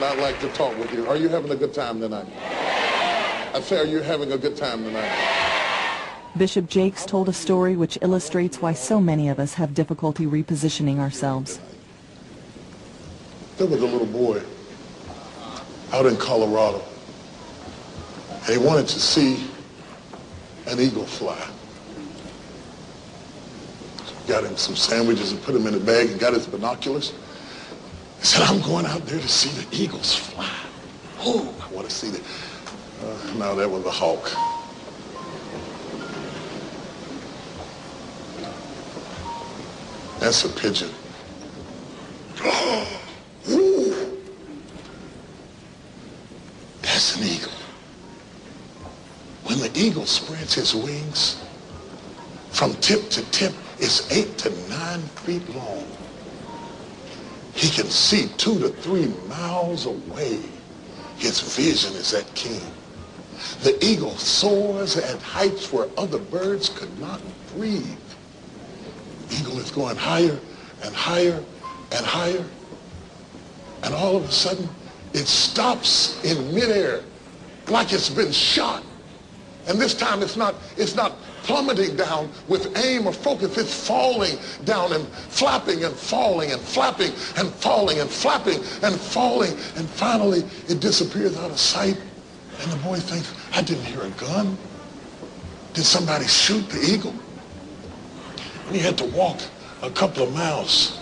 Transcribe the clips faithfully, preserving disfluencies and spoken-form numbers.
I'd like to talk with you. Are you having a good time tonight? I say, are you having a good time tonight? Bishop Jakes told a story which illustrates why so many of us have difficulty repositioning ourselves. There was a little boy out in Colorado, and he wanted to see an eagle fly. So he got him some sandwiches and put them in a bag and got his binoculars. He said, I'm going out there to see the eagles fly. Oh, I want to see the... Uh, no, that was a hawk. That's a pigeon. Oh, ooh. That's an eagle. When the eagle spreads his wings, from tip to tip, it's eight to nine feet long. He can see two to three miles away. His vision is that keen. The eagle soars at heights where other birds could not breathe. Eagle is going higher and higher and higher, and all of a sudden it stops in midair like it's been shot. And this time it's not it's not plummeting down with aim or focus. It's falling down and flapping and falling and flapping and falling and flapping and falling, and finally it disappears out of sight. And the boy thinks, I didn't hear a gun. Did somebody shoot the eagle? And he had to walk a couple of miles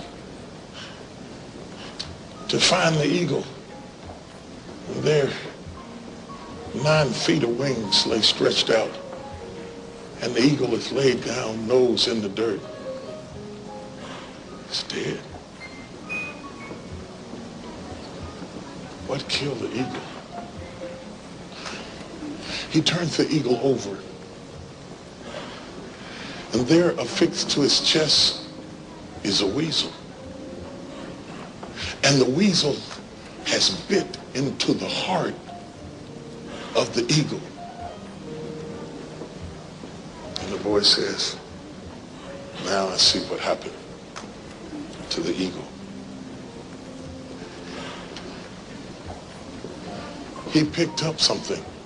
to find the eagle. And there, nine feet of wings lay stretched out, and the eagle is laid down, nose in the dirt. It's dead. What killed the eagle? He turns the eagle over, and there affixed to his chest is a weasel. And the weasel has bit into the heart of the eagle. And the boy says, now I see what happened to the eagle. He picked up something